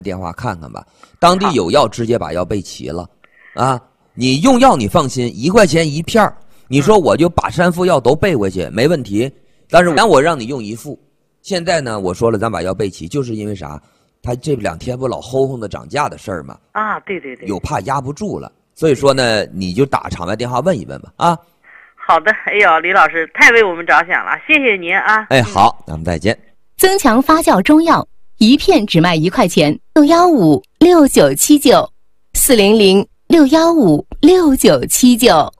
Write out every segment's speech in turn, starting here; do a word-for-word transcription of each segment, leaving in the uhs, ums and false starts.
电话看看吧，当地有药，直接把药备齐了啊！你用药你放心，一块钱一片儿，你说我就把三副药都备回去，没问题。但是我让你用一副，现在呢，我说了，咱把药备齐，就是因为啥？他这两天不老吼吼的涨价的事儿吗？ 啊，对对对， 有怕压不住了，所以说呢，你就打场外电话问一问吧啊。 好的，哎呦，李老师太为我们着想了，谢谢您啊。 哎，好，咱们再见。 增强发酵中药，一片只卖一块钱，六幺五六九七九，四零零六幺五六九七九。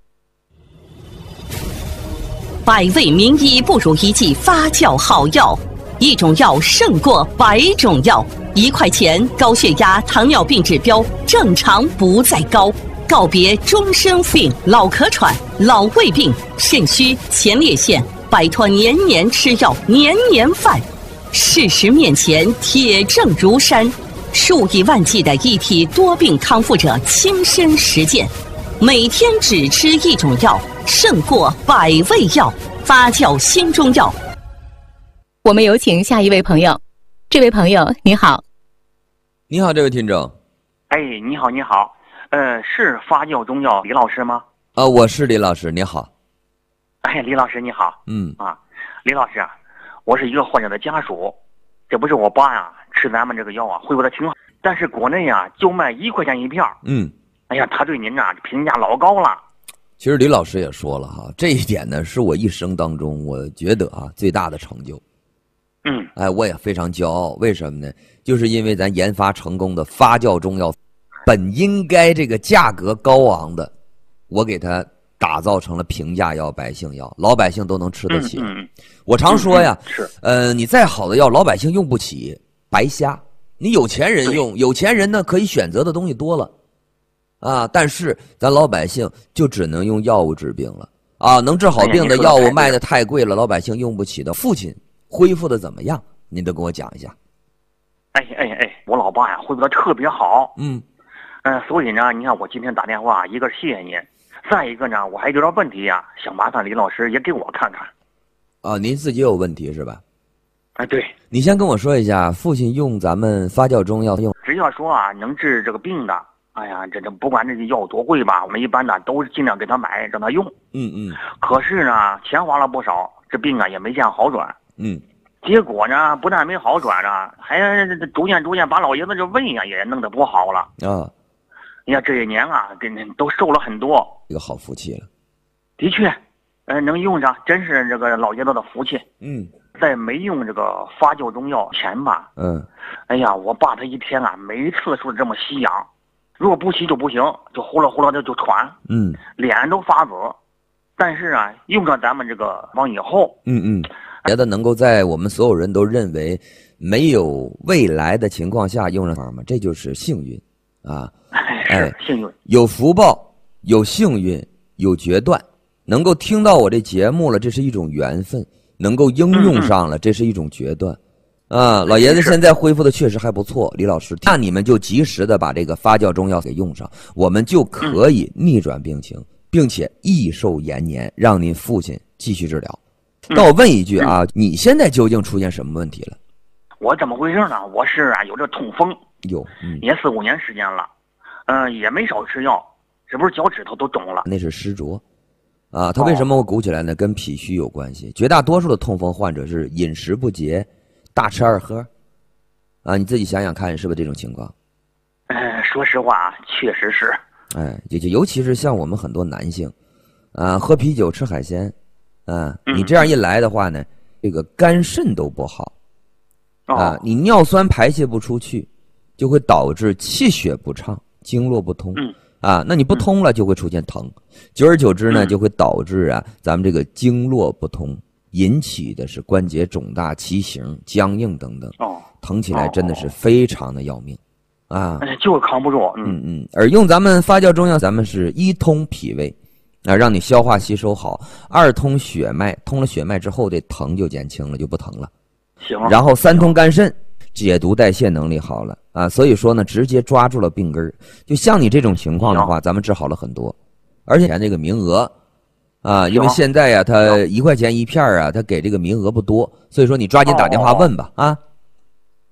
百味名医不如一剂发酵好药，一种药胜过百种药。一块钱，高血压、糖尿病指标正常不再高，告别终身病、老咳喘、老胃病、肾虚、前列腺，摆脱年年吃药、年年犯。事实面前，铁证如山，数以万计的一体多病康复者亲身实践，每天只吃一种药，胜过百味药。发酵新中药。 我们有请下一位朋友。这位朋友你好。 你好，这位听众。 哎，你好，你好，呃，是发酵中药李老师吗？ 啊，我是李老师，你好。 哎，李老师你好。 嗯啊，李老师啊，我是一个患者的家属，这不是我爸呀，吃咱们这个药啊，恢复的挺好，但是国内啊就卖一块钱一片。 嗯， 哎呀，他对您呐、啊、评价老高了。 其实李老师也说了哈，这一点呢是我一生当中我觉得啊最大的成就。 嗯， 哎，我也非常骄傲，为什么呢？就是因为咱研发成功的发酵中药，本应该这个价格高昂的，我给它打造成了平价药、百姓药，老百姓都能吃得起。 嗯嗯、 我常说呀， 嗯、是， 呃，你再好的药，老百姓用不起，白瞎。你有钱人用，有钱人呢可以选择的东西多了，啊，但是咱老百姓就只能用药物治病了啊，能治好病的药物卖的太贵了，老百姓用不起的。父亲恢复的怎么样？您得跟我讲一下。 哎哎哎，我老爸呀恢复的特别好。 嗯， 嗯、呃，所以呢，你看我今天打电话，一个是谢谢您，再一个呢，我还有点问题呀，想麻烦李老师也给我看看。 啊，您自己有问题是吧？ 哎，对。 你先跟我说一下，父亲用咱们发酵中药用， 只要说啊能治这个病的，哎呀，这这不管这药多贵吧，我们一般呢都尽量给他买，让他用。 嗯嗯。 可是呢，钱花了不少，这病啊也没见好转。 嗯。 结果呢，不但没好转啊，还逐渐逐渐把老爷子这胃啊也弄得不好了。 啊。 你看这一年啊，跟都瘦了很多。 一个好福气了。 的确，呃，能用上，真是这个老爷子的福气。 嗯。 在没用这个发酵中药前吧， 嗯， 哎呀，我爸他一天啊，每次说这么吸氧，如果不吸就不行，就呼啦呼啦的就喘， 嗯， 脸都发紫。但是啊，用上咱们这个往以后， 嗯嗯，觉得能够在我们所有人都认为没有未来的情况下用上方嘛，这就是幸运啊！ 哎，是幸运， 有福报，有幸运，有决断，能够听到我这节目了，这是一种缘分。能够应用上了，这是一种决断，啊，老爷子现在恢复的确实还不错，李老师，那你们就及时的把这个发酵中药给用上，我们就可以逆转病情，并且益寿延年，让您父亲继续治疗。那我问一句啊，你现在究竟出现什么问题了？ 我怎么回事呢？我是啊，有这痛风， 有，嗯， 也四五年时间了，嗯、呃，也没少吃药，这不是脚趾头都肿了， 那是湿浊。啊，它为什么会鼓起来呢？跟脾虚有关系。绝大多数的痛风患者是饮食不节，大吃二喝。啊，你自己想想看，是不是这种情况？ 呃，说实话，确实是。 哎，就就尤其是像我们很多男性，啊，喝啤酒吃海鲜，啊，你这样一来的话呢，这个肝肾都不好，啊，你尿酸排泄不出去，就会导致气血不畅，经络不通。 嗯。 啊，那你不通了就会出现疼，久而久之呢，就会导致啊，咱们这个经络不通，引起的是关节肿大、畸形、僵硬等等。 哦， 疼起来真的是非常的要命，啊， 就是扛不住。 嗯嗯，而用咱们发酵中药，咱们是一通脾胃，啊，让你消化吸收好；二通血脉，通了血脉之后，这疼就减轻了，就不疼了。 行。 然后三通肝肾。解毒代谢能力好了啊，所以说呢，直接抓住了病根儿。就像你这种情况的话，咱们治好了很多，而且这个名额啊，因为现在呀、啊，他一块钱一片啊，他给这个名额不多，所以说你抓紧打电话问吧、哦、啊。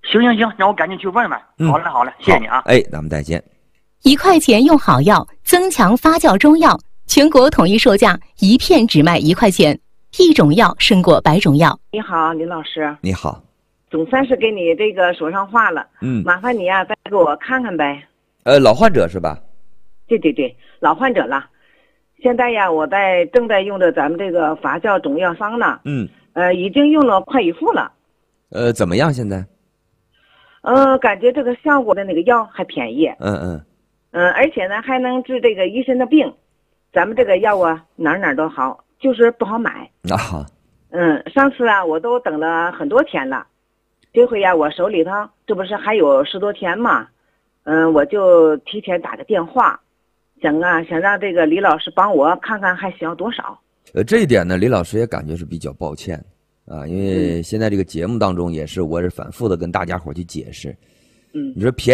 行行行，让我赶紧去问问。 嗯好嘞好嘞，谢谢你啊。 哎，咱们再见。 一块钱用好药，增强发酵中药，全国统一售价，一片只卖一块钱，一种药胜过百种药。 你好，林老师， 你好。 总算是给你这个说上话了。 嗯， 麻烦你呀、再给我看看呗。 呃，老患者是吧？ 对对对，老患者了。现在呀，我在正在用着咱们这个发酵中药桑呢。 嗯。 呃，已经用了快一副了。 呃，怎么样现在？ 呃，感觉这个效果的那个药还便宜。 嗯嗯。 嗯、而且呢，还能治这个一身的病。咱们这个药啊，哪儿哪儿都好，就是不好买。 啊。 嗯，上次啊，我都等了很多天了。这回呀、我手里头这不是还有十多天嘛，嗯，我就提前打个电话，想啊想让这个李老师帮我看看还需要多少。 呃，这一点呢，李老师也感觉是比较抱歉啊，因为嗯现在这个节目当中也是，我是反复的跟大家伙去解释， 嗯你说便宜。